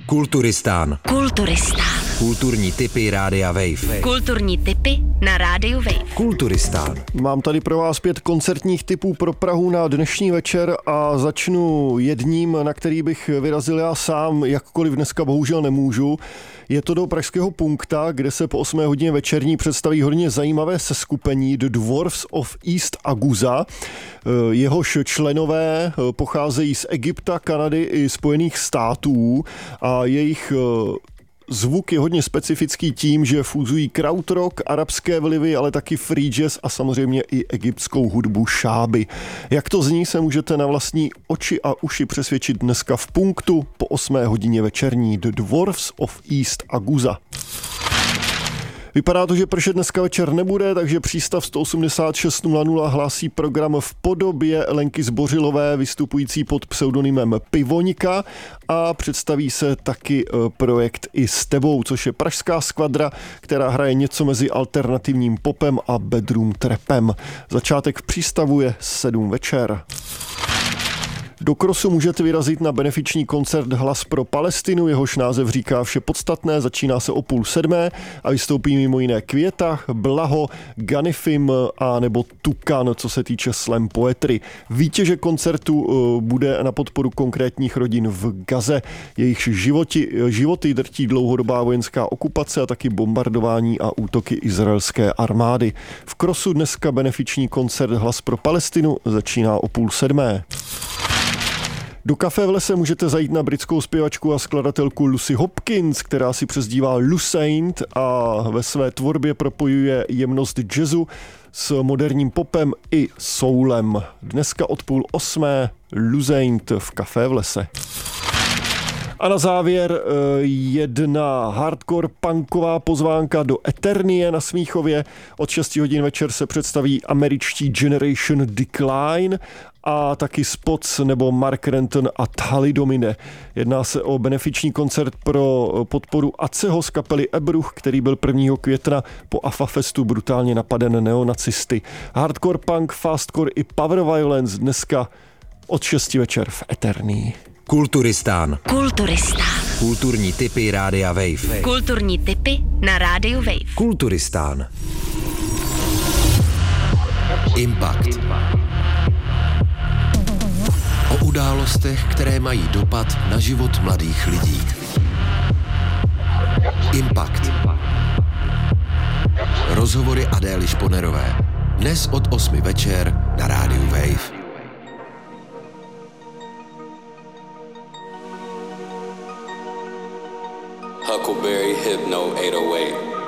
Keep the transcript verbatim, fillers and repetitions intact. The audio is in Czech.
Kulturistán. Kulturistán. Kulturní tipy Rádia Wave. Kulturní tipy na Rádiu Wave. Kulturistán. Mám tady pro vás pět koncertních tipů pro Prahu na dnešní večer a začnu jedním, na který bych vyrazil já sám, jakkoliv dneska bohužel nemůžu. Je to do pražského Punkta, kde se po osmé hodině večerní představí hodně zajímavé seskupení The Dwarfs of East Aguza. Jehož členové pocházejí z Egypta, Kanady i Spojených států a jejich zvuk je hodně specifický tím, že fúzují krautrock, arabské vlivy, ale taky free jazz a samozřejmě i egyptskou hudbu šáby. Jak to zní, se můžete na vlastní oči a uši přesvědčit dneska v Punktu po osmé hodině večerní. The Dwarfs of East Aguza. Vypadá to, že pršet dneska večer nebude, takže přístav sto osmdesát šest nula nula hlásí program v podobě Lenky Zbořilové, vystupující pod pseudonymem Pivoňka, a představí se taky projekt I s tebou, což je pražská skvadra, která hraje něco mezi alternativním popem a bedroom trapem. Začátek v přístavu je sedm večer. Do Krosu můžete vyrazit na benefiční koncert Hlas pro Palestinu, jehož název říká vše podstatné, začíná se o půl sedmé a vystoupí mimo jiné Květa, Blaho, Ganifim a nebo Tukan, co se týče slam poetry. Vítěže koncertu bude na podporu konkrétních rodin v Gaze. Jejich životi, životy drtí dlouhodobá vojenská okupace a taky bombardování a útoky izraelské armády. V Krosu dneska benefiční koncert Hlas pro Palestinu začíná o půl sedmé. Do Café v lese můžete zajít na britskou zpěvačku a skladatelku Lucy Hopkins, která si přezdívá Lusaint a ve své tvorbě propojuje jemnost jazzu s moderním popem i soulem. Dneska od půl osmé Lusaint v Café v lese. A na závěr jedna hardcore punková pozvánka do Eternie na Smíchově. Od šesti hodin večer se představí američtí Generation Decline a taky Spots nebo Mark Renton a Thalidomide. Jedná se o benefiční koncert pro podporu Aceho z kapely Ebruch, který byl prvního května po A F A Festu brutálně napaden neonacisty. Hardcore punk, fastcore i power violence dneska od šesti večer v Eternii. Kulturistán. Kulturistán. Kulturní tipy Rádia Wave. Kulturní tipy na Rádiu Wave. Kulturistán. Impact. O událostech, které mají dopad na život mladých lidí. Impact. Rozhovory Adély Šponerové. Dnes od osmi večer na Rádiu Wave. Huckleberry Hypno eight oh eight.